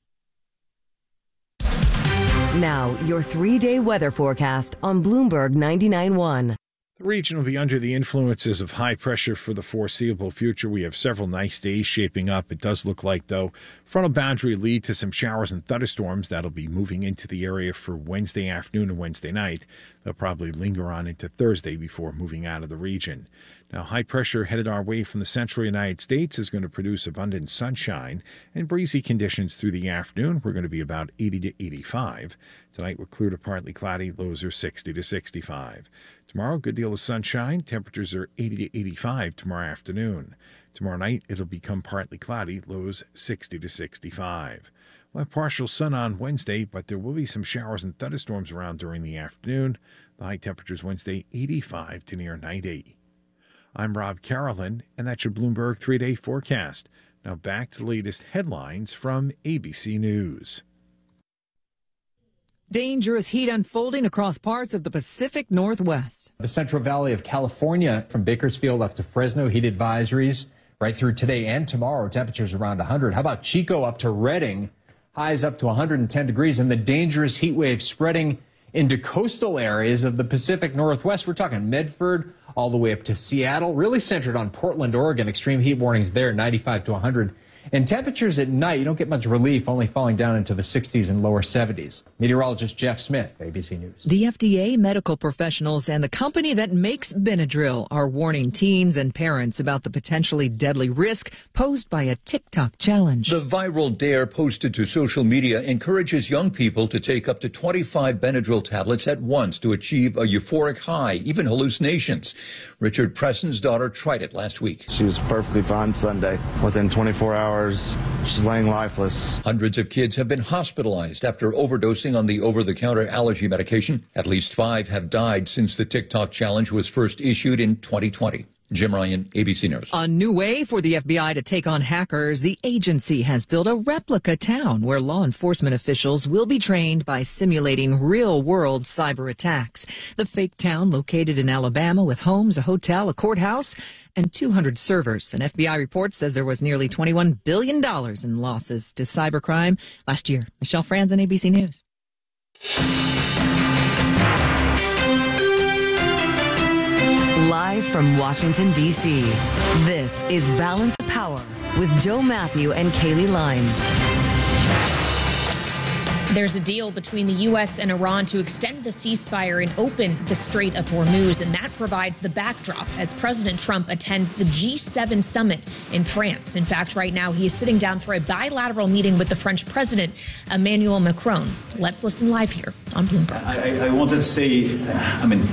Speaker 5: Now, your three-day weather forecast on Bloomberg ninety-nine point one.
Speaker 20: The region will be under the influences of high pressure for the foreseeable future. We have several nice days shaping up. It does look like, though, frontal boundary lead to some showers and thunderstorms that'll be moving into the area for Wednesday afternoon and Wednesday night. They'll probably linger on into Thursday before moving out of the region. Now, high pressure headed our way from the central United States is going to produce abundant sunshine and breezy conditions through the afternoon. We're going to be about eighty to eighty-five. Tonight, we're clear to partly cloudy. Lows are sixty to sixty-five. Tomorrow, good deal of sunshine. Temperatures are eighty to eighty-five tomorrow afternoon. Tomorrow night, it'll become partly cloudy. Lows sixty to sixty-five. We'll have partial sun on Wednesday, but there will be some showers and thunderstorms around during the afternoon. The high temperatures Wednesday, eighty-five to near ninety. I'm Rob Carolyn, and that's your Bloomberg three-day forecast. Now back to the latest headlines from A B C News.
Speaker 4: Dangerous heat unfolding across parts of the Pacific Northwest.
Speaker 9: The Central Valley of California, from Bakersfield up to Fresno, heat advisories right through today and tomorrow. Temperatures around one hundred. How about Chico up to Redding? Highs up to one hundred ten degrees, and the dangerous heat wave spreading into coastal areas of the Pacific Northwest. We're talking Medford all the way up to Seattle, really centered on Portland, Oregon. Extreme heat warnings there, ninety-five to one hundred And temperatures at night, you don't get much relief, only falling down into the sixties and lower seventies. Meteorologist Jeff Smith, A B C News.
Speaker 4: The F D A, medical professionals, and the company that makes Benadryl are warning teens and parents about the potentially deadly risk posed by a TikTok challenge.
Speaker 3: The viral dare posted to social media encourages young people to take up to twenty-five Benadryl tablets at once to achieve a euphoric high, even hallucinations. Richard Preston's daughter tried it last week.
Speaker 10: She was perfectly fine Sunday. Within twenty-four hours, she's laying lifeless.
Speaker 3: Hundreds of kids have been hospitalized after overdosing on the over-the-counter allergy medication. At least five have died since the TikTok challenge was first issued in twenty twenty. Jim Ryan, A B C News.
Speaker 4: A new way for the F B I to take on hackers. The agency has built a replica town where law enforcement officials will be trained by simulating real-world cyber attacks. The fake town, located in Alabama with homes, a hotel, a courthouse, and two hundred servers. An F B I report says there was nearly twenty-one billion dollars in losses to cybercrime last year. Michelle Franzen, A B C News.
Speaker 5: Live from Washington, D C, this is Balance of Power with Joe Matthew and Kaylee Lines.
Speaker 11: There's a deal between the U S and Iran to extend the ceasefire and open the Strait of Hormuz, and that provides the backdrop as President Trump attends the G seven summit in France. In fact, right now he is sitting down for a bilateral meeting with the French President, Emmanuel Macron. Let's listen live here on Bloomberg.
Speaker 12: I, I wanted to say, I mean,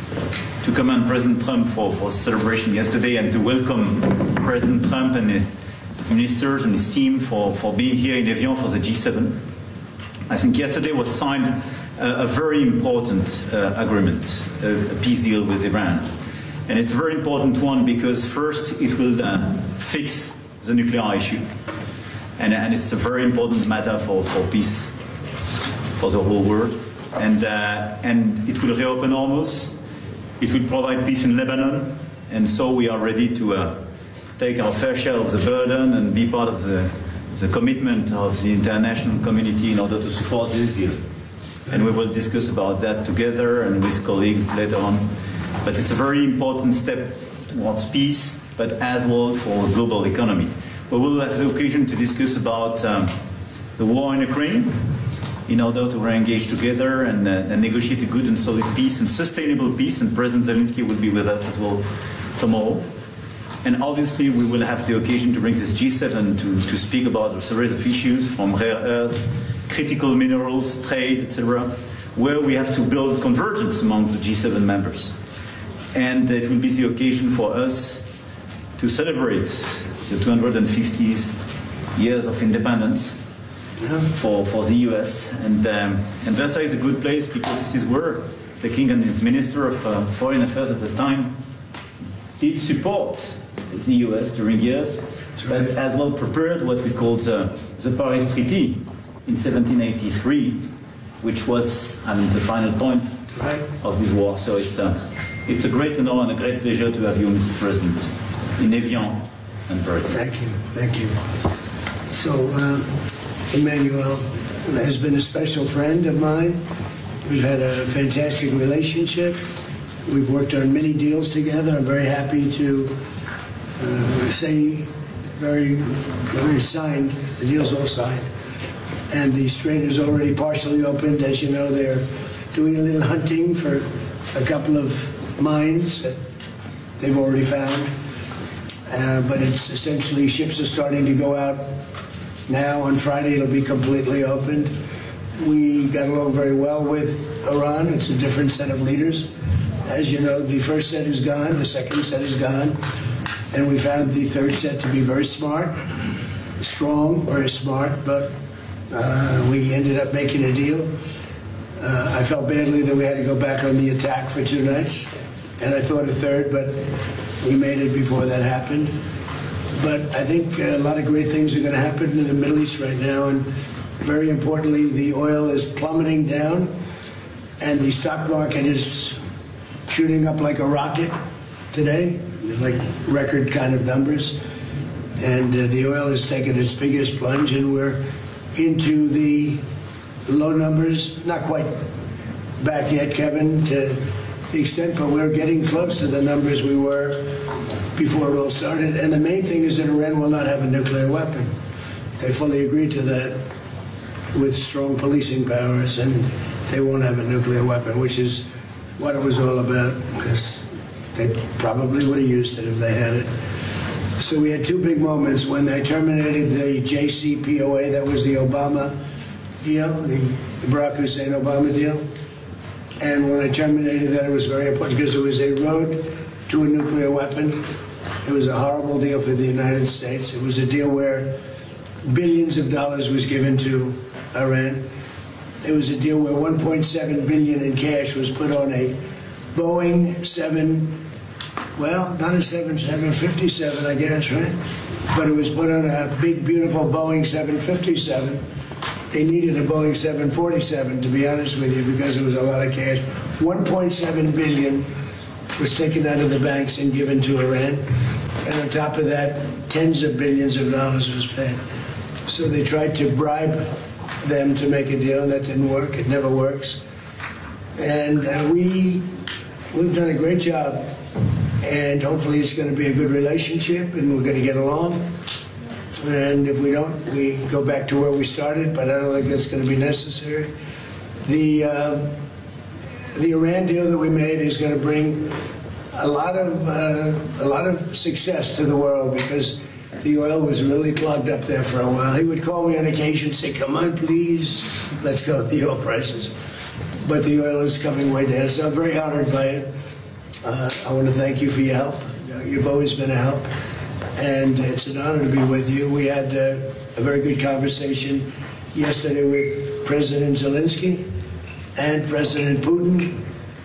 Speaker 12: to commend President Trump for, for celebration yesterday and to welcome President Trump and his ministers and his team for, for being here in Evian for the G seven. I think yesterday was signed a, a very important uh, agreement, a, a peace deal with Iran. And it's a very important one because first it will uh, fix the nuclear issue. And, and it's a very important matter for, for peace for the whole world. And, uh, and it will reopen Hormuz. It will provide peace in Lebanon. And so we are ready to uh, take our fair share of the burden and be part of the the commitment of the international community in order to support this deal. And we will discuss about that together and with colleagues later on. But it's a very important step towards peace, but as well for a global economy. We will have the occasion to discuss about um, the war in Ukraine in order to re-engage together and, uh, and negotiate a good and solid peace and sustainable peace. And President Zelensky will be with us as well tomorrow. And obviously, we will have the occasion to bring this G seven to, to speak about a series of issues from rare earths, critical minerals, trade, et cetera, where we have to build convergence among the G seven members. And it will be the occasion for us to celebrate the two hundred fiftieth years of independence for, for the U S. And, um, and Versailles is a good place because this is where the King and his Minister of uh, Foreign Affairs at the time did support the U S during years, but as well prepared what we called uh, the Paris Treaty in seventeen eighty-three, which was I mean, the final point right. of this war. So it's, uh, it's a great honor and a great pleasure to have you, Mister President, in Evian and Paris.
Speaker 13: Thank you. Thank you. So, uh, Emmanuel has been a special friend of mine. We've had a fantastic relationship. We've worked on many deals together. I'm very happy to uh, say very, very signed. The deal's all signed. And the strait is already partially opened. As you know, they're doing a little hunting for a couple of mines that they've already found. Uh, but it's essentially ships are starting to go out now. On Friday, it'll be completely opened. We got along very well with Iran. It's a different set of leaders. As you know, the first set is gone, the second set is gone, and we found the third set to be very smart, strong, very smart, but uh, we ended up making a deal. Uh, I felt badly that we had to go back on the attack for two nights, and I thought a third, but we made it before that happened. But I think a lot of great things are going to happen in the Middle East right now, and very importantly, the oil is plummeting down, and the stock market is shooting up like a rocket today, like record kind of numbers. And uh, the oil has taken its biggest plunge, and we're into the low numbers, not quite back yet, Kevin, to the extent, but we're getting close to the numbers we were before it all started. And the main thing is that Iran will not have a nuclear weapon. They fully agreed to that with strong policing powers, and they won't have a nuclear weapon, which is what it was all about, because they probably would have used it if they had it. So we had two big moments when they terminated the J C P O A, that was the Obama deal, the Barack Hussein Obama deal. And when I terminated that, it was very important because it was a road to a nuclear weapon. It was a horrible deal for the United States. It was a deal where billions of dollars was given to Iran. It was a deal where one point seven billion dollars in cash was put on a Boeing seven, well, not a seven fifty-seven, I guess, right? But it was put on a big, beautiful Boeing seven fifty-seven. They needed a Boeing seven forty-seven, to be honest with you, because it was a lot of cash. one point seven billion dollars was taken out of the banks and given to Iran. And on top of that, tens of billions of dollars was paid. So they tried to bribe them to make a deal. That didn't work. It never works. And uh, we, we've done a great job. And hopefully it's going to be a good relationship and we're going to get along. And if we don't, we go back to where we started, but I don't think that's going to be necessary. The, uh, the Iran deal that we made is going to bring a lot of, uh, a lot of success to the world because the oil was really clogged up there for a while. He would call me on occasion and say, come on, please, let's go with the oil prices. But the oil is coming way down, so I'm very honored by it. Uh, I want to thank you for your help. You've always been a help. And it's an honor to be with you. We had uh, a very good conversation yesterday with President Zelensky and President Putin.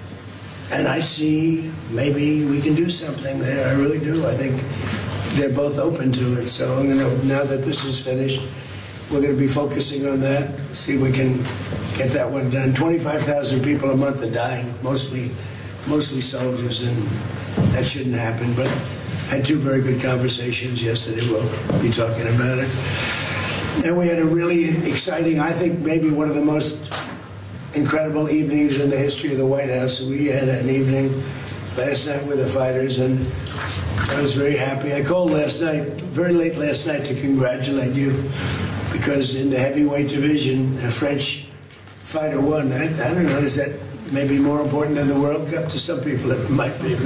Speaker 13: And I see maybe we can do something there. I really do. I think they're both open to it. So I'm going to, now that this is finished, we're going to be focusing on that, see if we can get that one done. twenty-five thousand people a month are dying, mostly mostly soldiers, and that shouldn't happen. But I had two very good conversations yesterday. We'll be talking about it. And we had a really exciting, I think maybe one of the most incredible evenings in the history of the White House. We had an evening last night with the fighters, and I was very happy. I called last night, very late last night, to congratulate you, because in the heavyweight division, a French fighter won. I, I don't know, is that maybe more important than the World Cup? To some people it might be.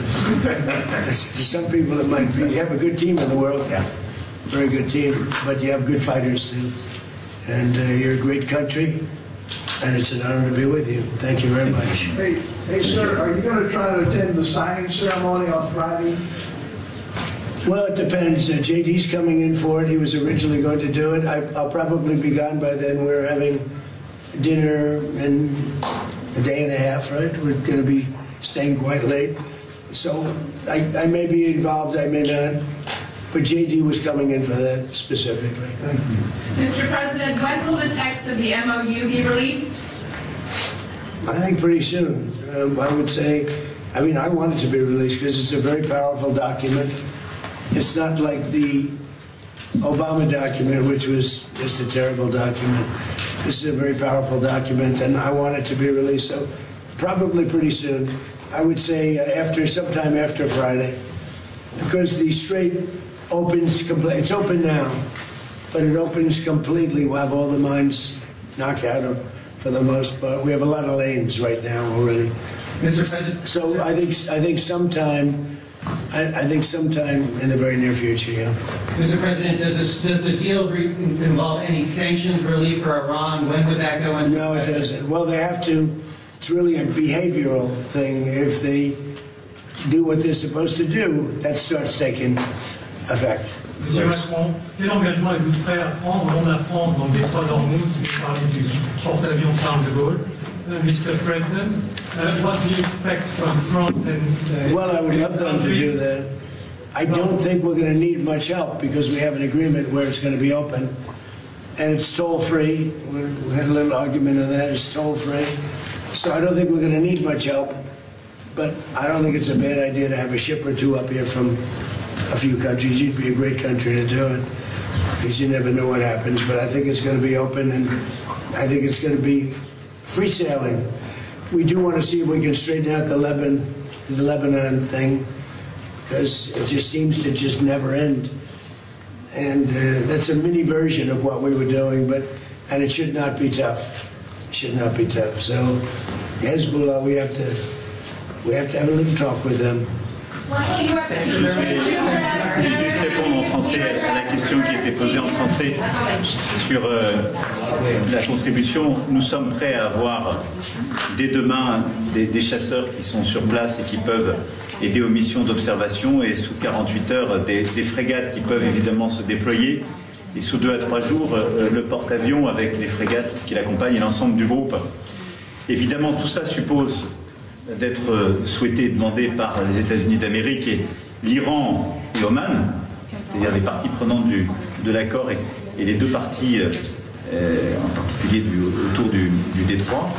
Speaker 13: To some people it might be. You have a good team in the World Cup, very good team, but you have good fighters too. And uh, you're a great country, and it's an honor to be with you. Thank you very much.
Speaker 14: Hey, hey sir, are you going to try to attend the signing ceremony on Friday?
Speaker 13: Well, it depends. Uh, J D's coming in for it. He was originally going to do it. I, I'll probably be gone by then. We're having dinner in a day and a half, right? We're going to be staying quite late. So I, I may be involved, I may not. But J D was coming in for that specifically.
Speaker 14: Thank you.
Speaker 15: Mister President, when will the text of the M O U be released?
Speaker 13: I think pretty soon. Um, I would say, I mean, I want it to be released because it's a very powerful document. It's not like the Obama document, which was just a terrible document. This is a very powerful document, and I want it to be released. So probably pretty soon. I would say uh, after, sometime after Friday, because the strait opens completely. It's open now, but it opens completely. We'll have all the mines knocked out for the most part. We have a lot of lanes right now already.
Speaker 15: Mister President.
Speaker 13: So I think I think sometime. I, I think sometime in the very near future, yeah.
Speaker 15: Mister President, does, this, does the deal re involve any sanctions relief for Iran? When would that go into
Speaker 13: No, it doesn't. Well, they have to. It's really a behavioral thing. If they do what they're supposed to do, that starts taking effect.
Speaker 16: Monsieur Macron, quel engagement êtes-vous prêt à prendre au nom de la France dans le détroit d'Ormuz? Vous parlez du porte-avions Charles de Gaulle. Uh, Mister President, uh, what do you expect from France and... Uh,
Speaker 13: well, I would love them to do that. I don't think we're going to need much help because we have an agreement where it's going to be open. And it's toll-free. We had a little argument on that. It's toll-free. So I don't think we're going to need much help. But I don't think it's a bad idea to have a ship or two up here from a few countries. You'd be a great country to do it because you never know what happens. But I think it's going to be open, and I think it's going to be free sailing. We do want to see if we can straighten out the Lebanon, the Lebanon thing, because it just seems to just never end. And uh, that's a mini version of what we were doing, but and it should not be tough. It should not be tough. So Hezbollah, we have to we have to have a little talk with them.
Speaker 12: Je vais juste répondre en français à la question qui était posée en français sur euh, la contribution. Nous sommes prêts à avoir dès demain des, des chasseurs qui sont sur place et qui peuvent aider aux missions d'observation, et sous quarante-huit heures des, des frégates qui peuvent évidemment se déployer, et sous deux à trois jours euh, le porte-avions avec les frégates qui l'accompagnent et l'ensemble du groupe. Évidemment, tout ça suppose d'être souhaité et demandé par les États-Unis d'Amérique et l'Iran et Oman, c'est-à-dire les parties prenantes du, de l'accord et, et les deux parties, euh, en particulier du, autour du, du détroit.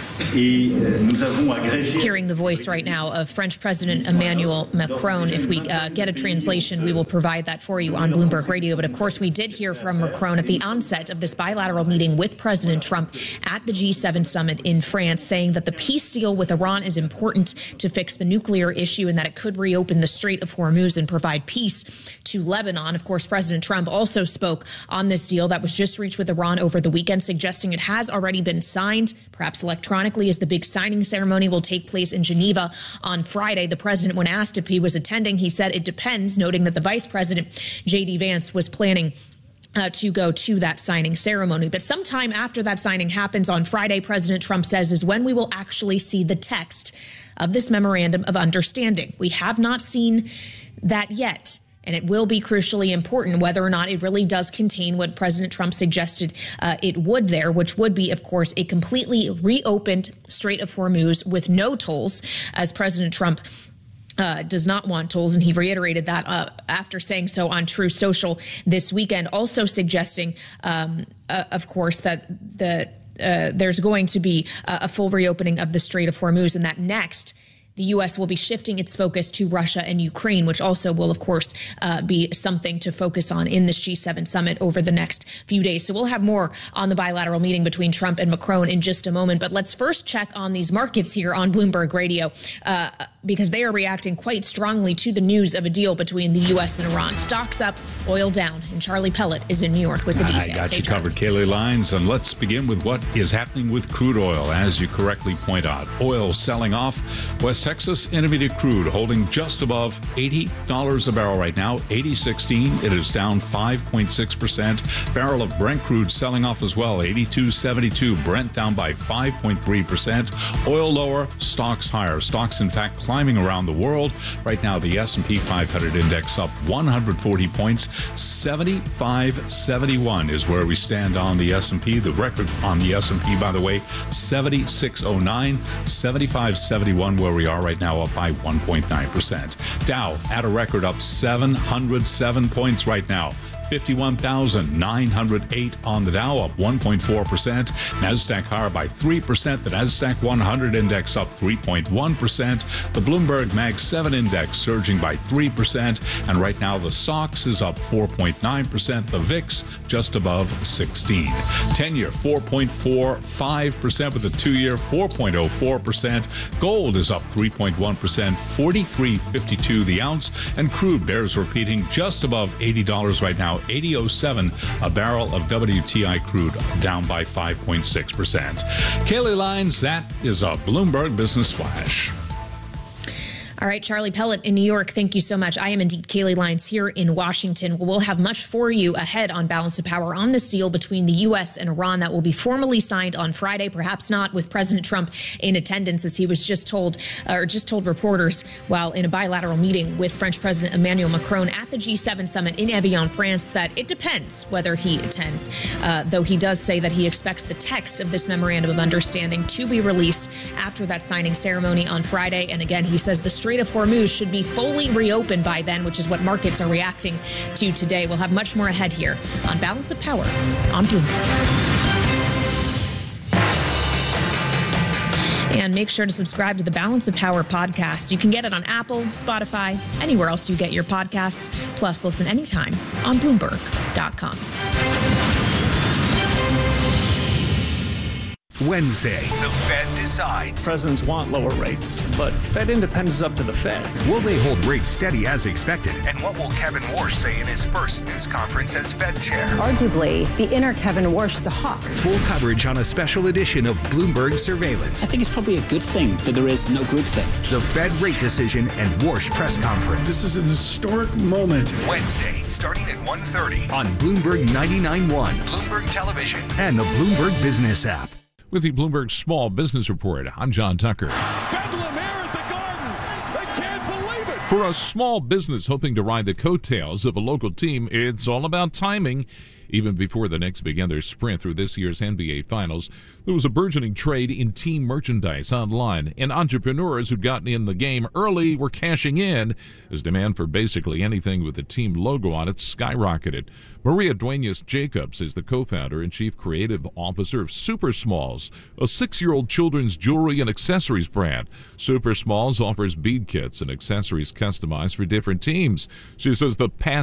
Speaker 12: Et nous avons agrégé.
Speaker 11: Hearing the voice right now of French President Emmanuel Macron. If we uh, get a translation, we will provide that for you on Bloomberg Radio. But of course, we did hear from Macron at the onset of this bilateral meeting with President Trump at the G seven summit in France, saying that the peace deal with Iran is important to fix the nuclear issue and that it could reopen the Strait of Hormuz and provide peace to Lebanon. Of course, President Trump also spoke on this deal that was just reached with Iran over the weekend, suggesting it has already been signed, perhaps electronically, as the big signing ceremony will take place in Geneva on Friday. The president, when asked if he was attending, he said it depends, noting that the vice president, J D Vance, was planning Uh, to go to that signing ceremony. But sometime after that signing happens on Friday, President Trump says, is when we will actually see the text of this memorandum of understanding. We have not seen that yet. And it will be crucially important whether or not it really does contain what President Trump suggested uh, it would there, which would be, of course, a completely reopened Strait of Hormuz with no tolls, as President Trump Uh, does not want tolls, and he reiterated that uh, after saying so on True Social this weekend, also suggesting, um, uh, of course, that the uh, there's going to be uh, a full reopening of the Strait of Hormuz, and that next the U S will be shifting its focus to Russia and Ukraine, which also will, of course, uh, be something to focus on in this G seven summit over the next few days. So we'll have more on the bilateral meeting between Trump and Macron in just a moment. But let's first check on these markets here on Bloomberg Radio, uh, because they are reacting quite strongly to the news of a deal between the U S and Iran. Stocks up, oil down, and Charlie Pellet is in New York with the details.
Speaker 17: I got
Speaker 11: hey,
Speaker 17: you
Speaker 11: Charlie.
Speaker 17: covered, Kaylee Lines, and let's begin with what is happening with crude oil. As you correctly point out, oil selling off. West Texas Intermediate crude holding just above eighty dollars a barrel right now, eighty sixteen. It is down five point six percent. Barrel of Brent crude selling off as well, eighty-two seventy-two. Brent down by five point three percent. Oil lower, stocks higher. Stocks, in fact, climbing around the world. Right now, the S and P five hundred index up one hundred forty points. seventy-five seventy-one is where we stand on the S and P. The record on the S and P, by the way, seventy-six oh nine. seventy-five seventy-one where we are right now, up by one point nine percent. Dow at a record, up seven hundred seven points right now. fifty-one thousand nine hundred eight on the Dow, up one point four percent. NASDAQ higher by three percent. The NASDAQ one hundred index up three point one percent. The Bloomberg Mag seven index surging by three percent. And right now the S O X is up four point nine percent. The V I X just above sixteen. ten-year four point four five percent with the two-year four point oh four percent. Gold is up three point one percent, forty-three fifty-two the ounce. And crude bears repeating just above eighty dollars right now. eighty oh seven a barrel of W T I crude, down by five point six percent. Kaylee Lines, that is a Bloomberg Business Flash.
Speaker 11: All right, Charlie Pellet in New York, thank you so much. I am indeed Kaylee Lines here in Washington. We'll have much for you ahead on Balance of Power on this deal between the U S and Iran that will be formally signed on Friday, perhaps not with President Trump in attendance, as he was just told, or just told reporters while in a bilateral meeting with French President Emmanuel Macron at the G seven summit in Evian, France, that it depends whether he attends, uh, though he does say that he expects the text of this memorandum of understanding to be released after that signing ceremony on Friday. And again, he says the Strait of Hormuz should be fully reopened by then, which is what markets are reacting to today. We'll have much more ahead here on Balance of Power on Bloomberg. And make sure to subscribe to the Balance of Power podcast. You can get it on Apple, Spotify, anywhere else you get your podcasts. Plus, listen anytime on Bloomberg dot com.
Speaker 18: Wednesday, the Fed decides.
Speaker 19: Presidents want lower rates, but Fed independence is up to the Fed.
Speaker 18: Will they hold rates steady as expected? And what will Kevin Warsh say in his first news conference as Fed chair?
Speaker 21: Arguably, the inner Kevin Warsh is a hawk.
Speaker 18: Full coverage on a special edition of Bloomberg Surveillance.
Speaker 22: I think it's probably a good thing that there is no groupthink.
Speaker 18: The Fed rate decision and Warsh press conference.
Speaker 23: This is an historic moment.
Speaker 18: Wednesday, starting at one thirty on Bloomberg ninety-nine point one, Bloomberg Television, and the Bloomberg Business app.
Speaker 17: With the Bloomberg Small Business Report, I'm John Tucker.
Speaker 24: Bedlam here at the Garden. They can't believe it.
Speaker 17: For a small business hoping to ride the coattails of a local team, it's all about timing. Even before the Knicks began their sprint through this year's N B A Finals, there was a burgeoning trade in team merchandise online, and entrepreneurs who'd gotten in the game early were cashing in as demand for basically anything with the team logo on it skyrocketed. Maria Duenas-Jacobs is the co-founder and chief creative officer of Super Smalls, a six-year-old children's jewelry and accessories brand. Super Smalls offers bead kits and accessories customized for different teams. She says the past